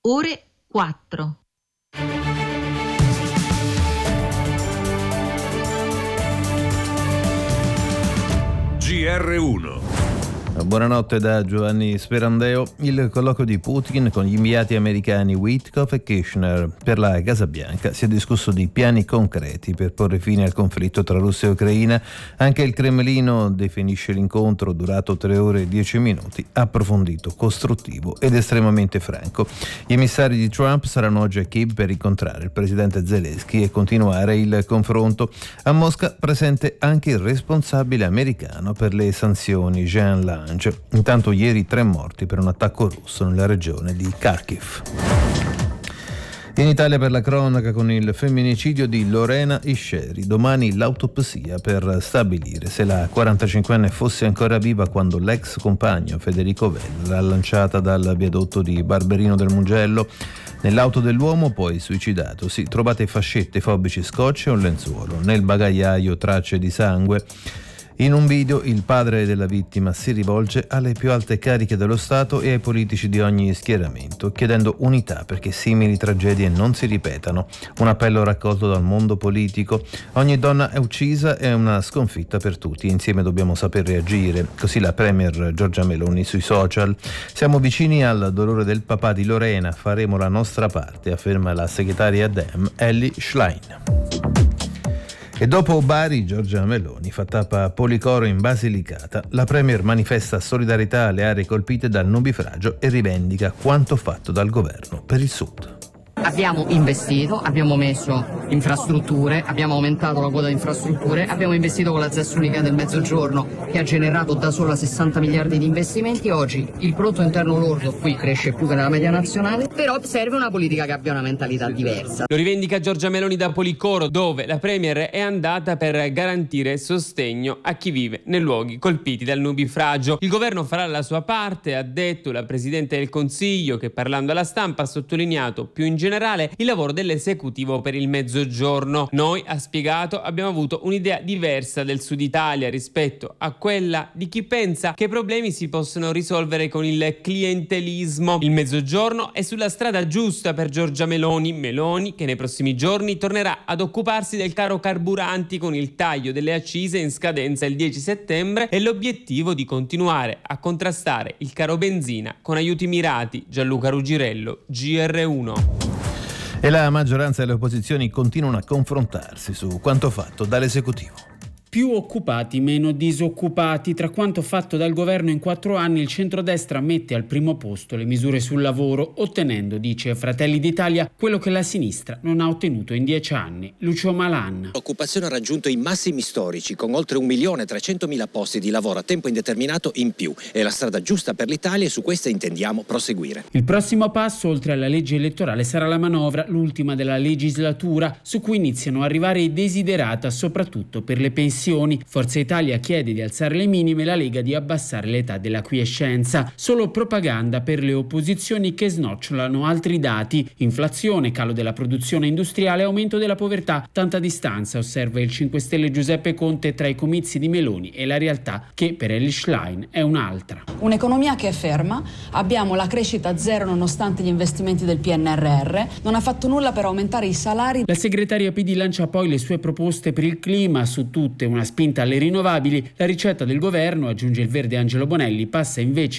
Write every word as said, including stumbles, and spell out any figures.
ore quattro. G R uno. Buonanotte da Giovanni Sperandeo. Il colloquio di Putin con gli inviati americani Witkoff e Kirchner per la Casa Bianca. Si è discusso di piani concreti per porre fine al conflitto tra Russia e Ucraina. Anche il Cremlino definisce l'incontro, durato tre ore e dieci minuti, approfondito, costruttivo ed estremamente franco. Gli emissari di Trump saranno oggi a Kiev per incontrare il presidente Zelensky e continuare il confronto. A Mosca presente anche il responsabile americano per le sanzioni, Jean Lange. Intanto ieri tre morti per un attacco russo nella regione di Kharkiv. In Italia per la cronaca con il femminicidio di Lorena Isceri. Domani l'autopsia per stabilire se la quarantacinquenne fosse ancora viva quando l'ex compagno Federico Vella l'ha lanciata dal viadotto di Barberino del Mugello. Nell'auto dell'uomo, poi suicidatosi, trovate fascette, fobici, scotch e un lenzuolo. Nel bagagliaio tracce di sangue. In un video il padre della vittima si rivolge alle più alte cariche dello Stato e ai politici di ogni schieramento, chiedendo unità perché simili tragedie non si ripetano. Un appello raccolto dal mondo politico. Ogni donna è uccisa è una sconfitta per tutti. Insieme dobbiamo saper reagire. Così la premier Giorgia Meloni sui social. Siamo vicini al dolore del papà di Lorena, faremo la nostra parte, afferma la segretaria Dem Elly Schlein. E dopo Bari, Giorgia Meloni fa tappa a Policoro in Basilicata. La premier manifesta solidarietà alle aree colpite dal nubifragio e rivendica quanto fatto dal governo per il sud. Abbiamo investito, abbiamo messo infrastrutture, abbiamo aumentato la quota di infrastrutture, abbiamo investito con la Z E S unica del Mezzogiorno che ha generato da sola sessanta miliardi di investimenti. Oggi il prodotto interno lordo qui cresce più che nella media nazionale, però serve una politica che abbia una mentalità diversa. Lo rivendica Giorgia Meloni da Policoro, dove la premier è andata per garantire sostegno a chi vive nei luoghi colpiti dal nubifragio. Il governo farà la sua parte, ha detto la Presidente del Consiglio, che parlando alla stampa ha sottolineato più in generale il lavoro dell'esecutivo per il Mezzogiorno. Noi, ha spiegato, abbiamo avuto un'idea diversa del Sud Italia rispetto a quella di chi pensa che i problemi si possono risolvere con il clientelismo. Il Mezzogiorno è sulla strada giusta per Giorgia Meloni, Meloni che nei prossimi giorni tornerà ad occuparsi del caro carburanti con il taglio delle accise in scadenza il dieci settembre e l'obiettivo di continuare a contrastare il caro benzina con aiuti mirati. Gianluca Rugirello, G R uno. E la maggioranza e le opposizioni continuano a confrontarsi su quanto fatto dall'esecutivo. Più occupati, meno disoccupati. Tra quanto fatto dal governo in quattro anni, il centrodestra mette al primo posto le misure sul lavoro, ottenendo, dice Fratelli d'Italia, quello che la sinistra non ha ottenuto in dieci anni. Lucio Malan. L'occupazione ha raggiunto i massimi storici, con oltre un milione e trecentomila posti di lavoro a tempo indeterminato in più. È la strada giusta per l'Italia e su questa intendiamo proseguire. Il prossimo passo, oltre alla legge elettorale, sarà la manovra, l'ultima della legislatura, su cui iniziano a arrivare i desiderata, soprattutto per le pensioni. Forza Italia chiede di alzare le minime, la Lega di abbassare l'età della quiescenza. Solo propaganda per le opposizioni che snocciolano altri dati: inflazione, calo della produzione industriale, aumento della povertà. Tanta distanza, osserva il cinque Stelle Giuseppe Conte, tra i comizi di Meloni e la realtà, che per Elly Schlein è un'altra. Un'economia che è ferma, abbiamo la crescita zero nonostante gli investimenti del P N R R, non ha fatto nulla per aumentare i salari. La segretaria P D lancia poi le sue proposte per il clima, su tutte una spinta alle rinnovabili. La ricetta del governo, aggiunge il verde Angelo Bonelli, passa invece